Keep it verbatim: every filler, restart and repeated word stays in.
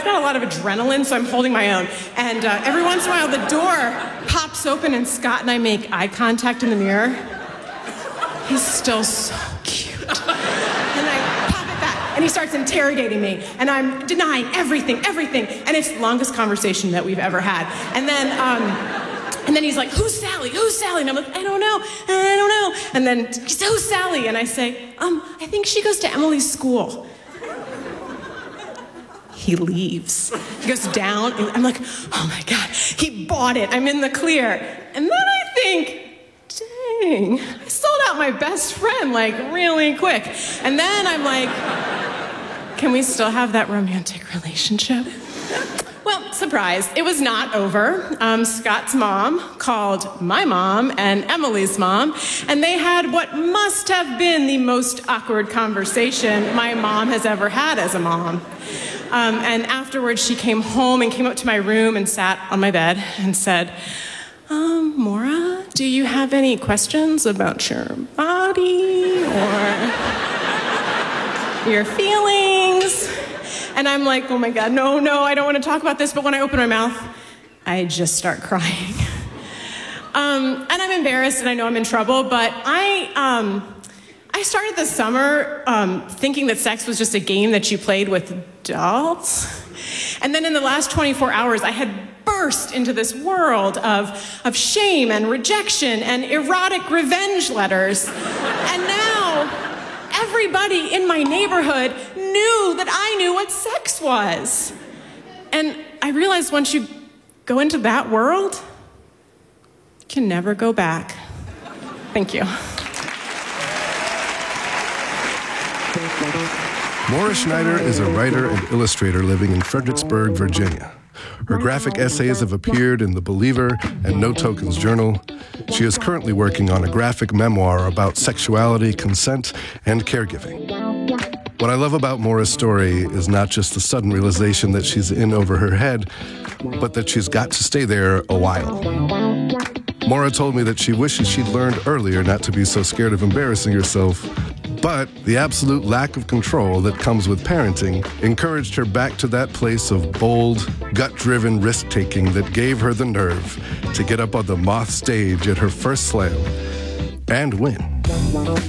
got a lot of adrenaline, so I'm holding my own. And uh, every once in a while, the door pops open, and Scott and I make eye contact in the mirror. He's still so cute. And I pop it back, and he starts interrogating me, and I'm denying everything, everything. And it's the longest conversation that we've ever had. And then, um, and then he's like, who's Sally? Who's Sally? And I'm like, I don't know, I don't know. And then he says, who's Sally? And I say, um, I think she goes to Emily's school. He leaves. He goes down, and I'm like, oh my God, he bought it. I'm in the clear. And then I think, dang, I sold out my best friend, like, really quick. And then I'm like, can we still have that romantic relationship? Well, surprise, it was not over. Um, Scott's mom called my mom and Emily's mom, and they had what must have been the most awkward conversation my mom has ever had as a mom. Um, and afterwards, she came home and came up to my room and sat on my bed and said, um, Maura, do you have any questions about your body or your feelings? And I'm like, oh my God, no, no, I don't want to talk about this. But when I open my mouth, I just start crying. um, and I'm embarrassed and I know I'm in trouble, but I, um, I started this summer um, thinking that sex was just a game that you played with dolls. And then in the last twenty-four hours, I had burst into this world of, of shame and rejection and erotic revenge letters. And now, everybody in my neighborhood knew that I knew what sex was. And I realized once you go into that world, you can never go back. Thank you. Maura Schneider is a writer and illustrator living in Fredericksburg, Virginia. Her graphic essays have appeared in The Believer and No Tokens Journal. She is currently working on a graphic memoir about sexuality, consent, and caregiving. What I love about Maura's story is not just the sudden realization that she's in over her head, but that she's got to stay there a while. Maura told me that she wishes she'd learned earlier not to be so scared of embarrassing herself, but the absolute lack of control that comes with parenting encouraged her back to that place of bold, gut-driven risk-taking that gave her the nerve to get up on the Moth stage at her first slam and win.